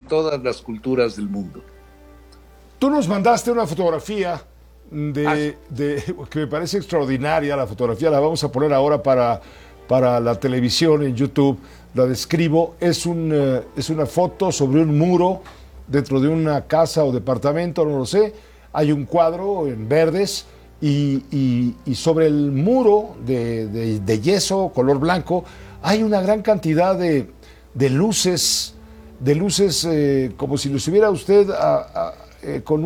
todas las culturas del mundo. Tú nos mandaste una fotografía que me parece extraordinaria. La fotografía la vamos a poner ahora para la televisión en YouTube. La describo. Es una foto sobre un muro dentro de una casa o departamento, no lo sé. Hay un cuadro en verdes y sobre el muro de yeso color blanco hay una gran cantidad de luces, como si lo estuviera usted con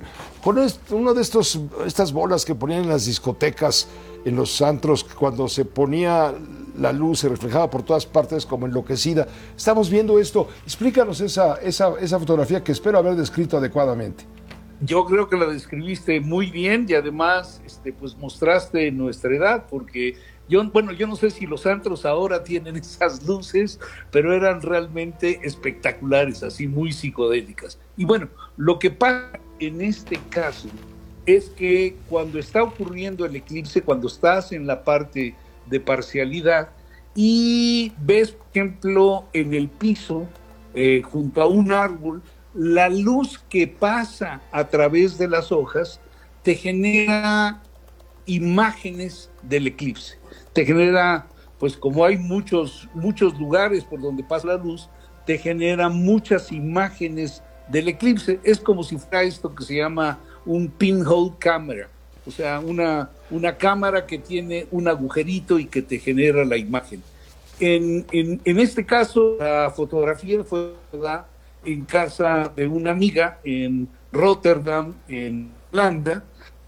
uno de estas bolas que ponían en las discotecas, en los antros, cuando se ponía la luz, se reflejaba por todas partes como enloquecida. Estamos viendo esto. Explícanos esa fotografía que espero haber descrito adecuadamente. Yo creo que la describiste muy bien y además pues mostraste nuestra edad, porque yo no sé si los antros ahora tienen esas luces, pero eran realmente espectaculares, así muy psicodélicas. Y bueno, lo que pasa en este caso es que cuando está ocurriendo el eclipse, cuando estás en la parte de parcialidad y ves, por ejemplo, en el piso, junto a un árbol, la luz que pasa a través de las hojas te genera imágenes del eclipse. Te genera, pues como hay muchos lugares por donde pasa la luz, te genera muchas imágenes del eclipse. Es como si fuera esto que se llama un pinhole camera, o sea, una cámara que tiene un agujerito y que te genera la imagen. En este caso, la fotografía fue en casa de una amiga en Rotterdam, en Holanda.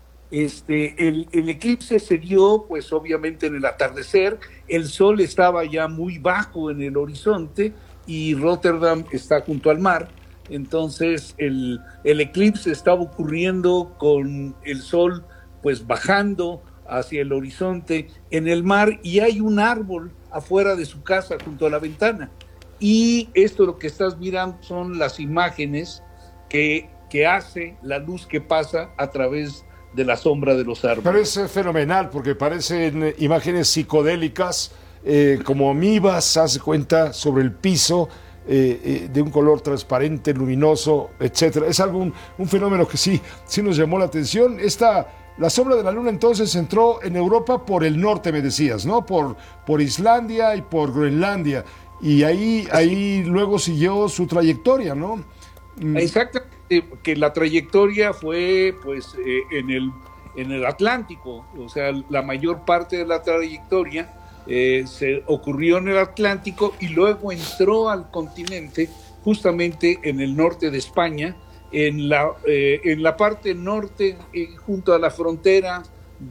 El eclipse se dio, pues obviamente en el atardecer, el sol estaba ya muy bajo en el horizonte y Rotterdam está junto al mar, entonces el eclipse estaba ocurriendo con el sol pues bajando hacia el horizonte en el mar y hay un árbol afuera de su casa junto a la ventana. Y esto lo que estás mirando son las imágenes que hace la luz que pasa a través de la sombra de los árboles. Pero es fenomenal porque parecen imágenes psicodélicas, como amibas, haz de cuenta, sobre el piso, de un color transparente, luminoso, etcétera. Es algo, un fenómeno que sí nos llamó la atención. La sombra de la luna entonces entró en Europa por el norte, me decías, ¿no? Por Islandia y por Groenlandia. Y ahí luego siguió su trayectoria, ¿no? Exactamente, que la trayectoria fue pues en el Atlántico, o sea, la mayor parte de la trayectoria se ocurrió en el Atlántico y luego entró al continente justamente en el norte de España, en la parte norte, junto a la frontera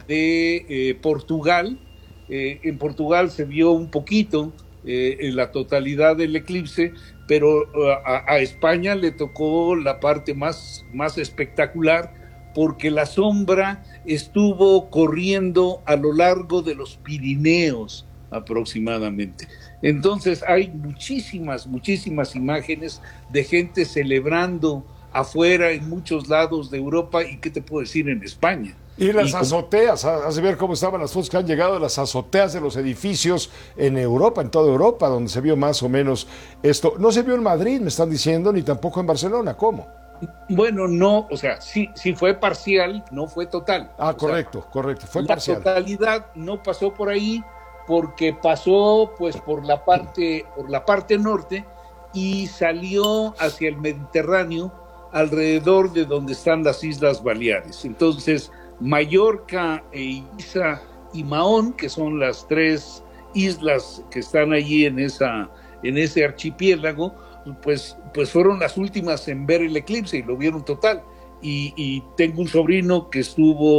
de Portugal. En Portugal se vio un poquito en la totalidad del eclipse, pero a España le tocó la parte más espectacular, porque la sombra estuvo corriendo a lo largo de los Pirineos aproximadamente. Entonces hay muchísimas imágenes de gente celebrando afuera en muchos lados de Europa y, ¿qué te puedo decir?, en España. Y las azoteas, has de ver cómo estaban las fotos que han llegado de las azoteas de los edificios en Europa, en toda Europa, donde se vio más o menos esto. No se vio en Madrid, me están diciendo, ni tampoco en Barcelona. ¿Cómo? Bueno, no, o sea, sí fue parcial, no fue total. Correcto, fue parcial. La totalidad no pasó por ahí porque pasó pues por la parte norte y salió hacia el Mediterráneo, alrededor de donde están las Islas Baleares. Entonces, Mallorca, Ibiza y Mahón, que son las tres islas que están allí en ese archipiélago, pues fueron las últimas en ver el eclipse y lo vieron total. Y tengo un sobrino que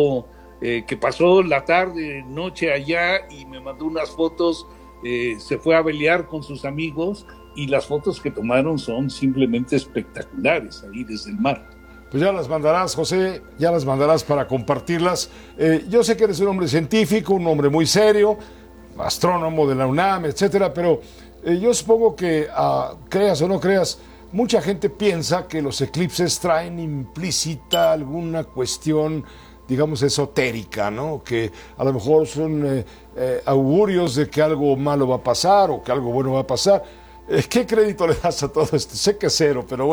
que pasó la tarde, noche allá y me mandó unas fotos, se fue a velear con sus amigos y las fotos que tomaron son simplemente espectaculares ahí desde el mar. Pues ya las mandarás, José, ya las mandarás para compartirlas. Yo sé que eres un hombre científico, un hombre muy serio, astrónomo de la UNAM, etcétera, pero yo supongo que, creas o no creas, mucha gente piensa que los eclipses traen implícita alguna cuestión, digamos, esotérica, ¿no? Que a lo mejor son augurios de que algo malo va a pasar o que algo bueno va a pasar. ¿Qué crédito le das a todo esto? Sé que es cero, pero bueno.